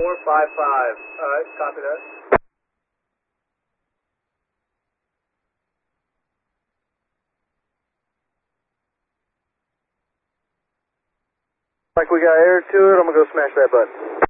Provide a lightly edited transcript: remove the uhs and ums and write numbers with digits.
455. Alright, copy that. Like we got air to it, I'm gonna go smash that button.